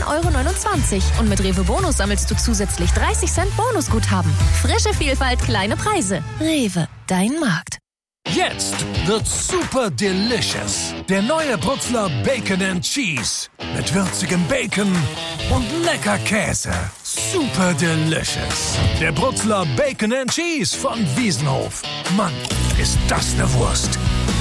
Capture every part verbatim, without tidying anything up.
Euro neunundzwanzig. Und mit Rewe Bonus sammelst du zusätzlich dreißig Cent Bonusguthaben. Frische Vielfalt, kleine Preise. Rewe, dein Markt. Jetzt wird's super delicious. Der neue Brutzler Bacon and Cheese. Mit würzigem Bacon und lecker Käse. Super delicious. Der Brutzler Bacon and Cheese von Wiesenhof. Mann, ist das eine Wurst.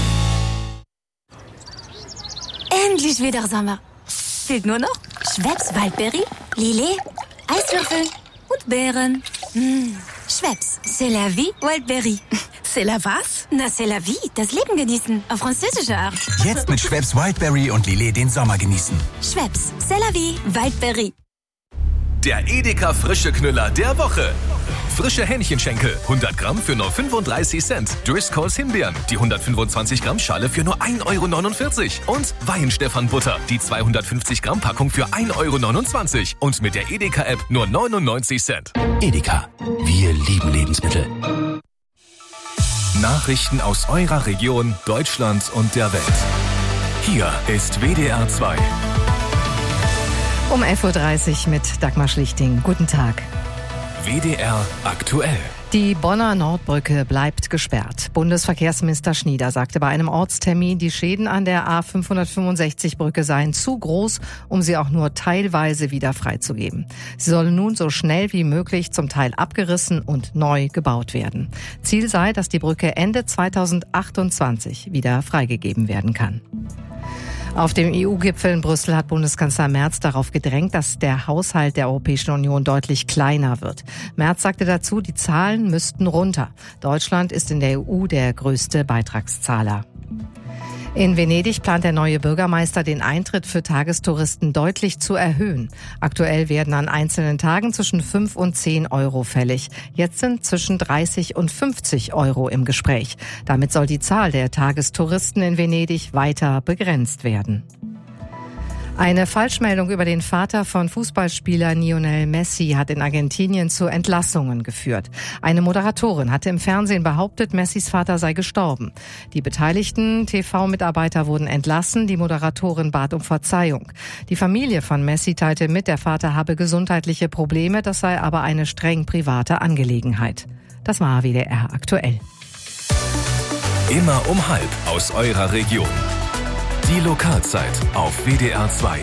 Endlich wieder Sommer. Fehlt nur noch Schweppes Waldberry, Lillet, Eiswürfel und Beeren. Mmh. Schweppes, c'est la vie, Waldberry. C'est la was? Na, c'est la vie, das Leben genießen, auf französische Art. Jetzt mit Schweppes Wildberry und Lillet den Sommer genießen. Schweppes, c'est la vie, Waldberry. Der Edeka Frische Knüller der Woche. Frische Hähnchenschenkel, hundert Gramm für nur fünfunddreißig Cent. Driscolls Himbeeren, die hundertfünfundzwanzig Gramm Schale für nur ein Euro neunundvierzig. Und Weihenstephan-Butter, die zweihundertfünfzig Gramm Packung für ein Euro neunundzwanzig. Und mit der Edeka-App nur neunundneunzig Cent. Edeka, wir lieben Lebensmittel. Nachrichten aus eurer Region, Deutschland und der Welt. Hier ist W D R zwei. Um elf Uhr dreißig mit Dagmar Schlichting. Guten Tag. W D R aktuell. Die Bonner Nordbrücke bleibt gesperrt. Bundesverkehrsminister Schnieder sagte bei einem Ortstermin, die Schäden an der A fünfhundertfünfundsechzig Brücke seien zu groß, um sie auch nur teilweise wieder freizugeben. Sie sollen nun so schnell wie möglich zum Teil abgerissen und neu gebaut werden. Ziel sei, dass die Brücke Ende zweitausendachtundzwanzig wieder freigegeben werden kann. Auf dem E U-Gipfel in Brüssel hat Bundeskanzler Merz darauf gedrängt, dass der Haushalt der Europäischen Union deutlich kleiner wird. Merz sagte dazu, die Zahlen müssten runter. Deutschland ist in der E U der größte Beitragszahler. In Venedig plant der neue Bürgermeister, den Eintritt für Tagestouristen deutlich zu erhöhen. Aktuell werden an einzelnen Tagen zwischen fünf und zehn Euro fällig. Jetzt sind zwischen dreißig und fünfzig Euro im Gespräch. Damit soll die Zahl der Tagestouristen in Venedig weiter begrenzt werden. Eine Falschmeldung über den Vater von Fußballspieler Lionel Messi hat in Argentinien zu Entlassungen geführt. Eine Moderatorin hatte im Fernsehen behauptet, Messis Vater sei gestorben. Die beteiligten T V-Mitarbeiter wurden entlassen, die Moderatorin bat um Verzeihung. Die Familie von Messi teilte mit, der Vater habe gesundheitliche Probleme, das sei aber eine streng private Angelegenheit. Das war W D R aktuell. Immer um halb aus eurer Region. Die Lokalzeit auf W D R zwei.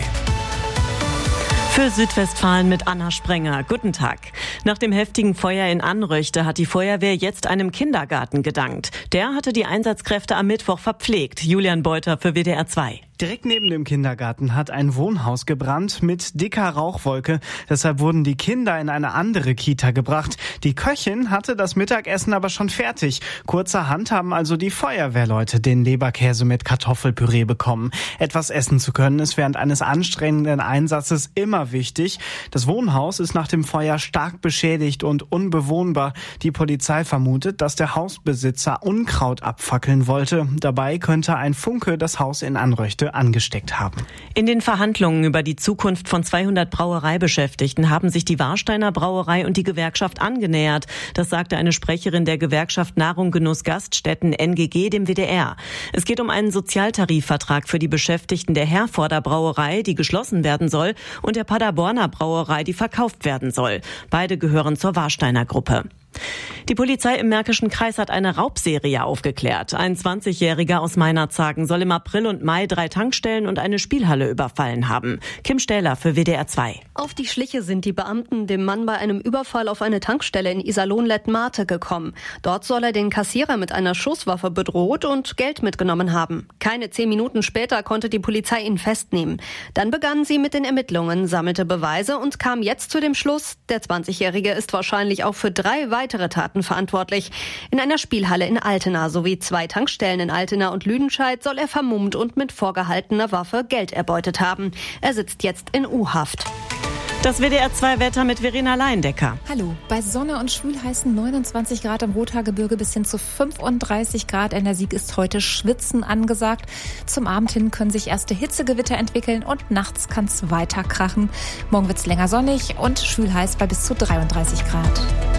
Für Südwestfalen mit Anna Sprenger. Guten Tag. Nach dem heftigen Feuer in Anröchte hat die Feuerwehr jetzt einem Kindergarten gedankt. Der hatte die Einsatzkräfte am Mittwoch verpflegt. Julian Beuter für W D R zwei. Direkt neben dem Kindergarten hat ein Wohnhaus gebrannt mit dicker Rauchwolke. Deshalb wurden die Kinder in eine andere Kita gebracht. Die Köchin hatte das Mittagessen aber schon fertig. Kurzerhand haben also die Feuerwehrleute den Leberkäse mit Kartoffelpüree bekommen. Etwas essen zu können ist während eines anstrengenden Einsatzes immer wichtig. Das Wohnhaus ist nach dem Feuer stark beschädigt und unbewohnbar. Die Polizei vermutet, dass der Hausbesitzer Unkraut abfackeln wollte. Dabei könnte ein Funke das Haus in Anröchte angesteckt haben. In den Verhandlungen über die Zukunft von zweihundert Brauereibeschäftigten haben sich die Warsteiner Brauerei und die Gewerkschaft angenähert. Das sagte eine Sprecherin der Gewerkschaft Nahrung, Genuss, Gaststätten N G G dem W D R. Es geht um einen Sozialtarifvertrag für die Beschäftigten der Herforder Brauerei, die geschlossen werden soll, und der Paderborner Brauerei, die verkauft werden soll. Beide gehören zur Warsteiner Gruppe. Die Polizei im Märkischen Kreis hat eine Raubserie aufgeklärt. Ein zwanzigjähriger aus Meinerzhagen soll im April und Mai drei Tankstellen und eine Spielhalle überfallen haben. Kim Stähler für W D R zwei. Auf die Schliche sind die Beamten dem Mann bei einem Überfall auf eine Tankstelle in Iserlohn-Lettmate gekommen. Dort soll er den Kassierer mit einer Schusswaffe bedroht und Geld mitgenommen haben. Keine zehn Minuten später konnte die Polizei ihn festnehmen. Dann begannen sie mit den Ermittlungen, sammelte Beweise und kam jetzt zu dem Schluss, der zwanzigjährige ist wahrscheinlich auch für drei weitere Taten verantwortlich. In einer Spielhalle in Altena sowie zwei Tankstellen in Altena und Lüdenscheid soll er vermummt und mit vorgehaltener Waffe Geld erbeutet haben. Er sitzt jetzt in U-Haft. Das W D R zwei Wetter mit Verena Leindecker. Hallo. Bei Sonne und schwül heißen neunundzwanzig Grad im Rothaargebirge bis hin zu fünfunddreißig Grad in der Sieg ist heute Schwitzen angesagt. Zum Abend hin können sich erste Hitzegewitter entwickeln und nachts kann es weiter krachen. Morgen wird es länger sonnig und schwül heiß bei bis zu dreiunddreißig Grad.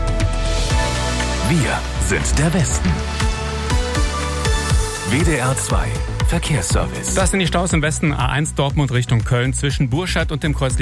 Wir sind der Westen. W D R zwei Verkehrsservice. Das sind die Staus im Westen. A eins Dortmund Richtung Köln zwischen Burscheid und dem Kreuz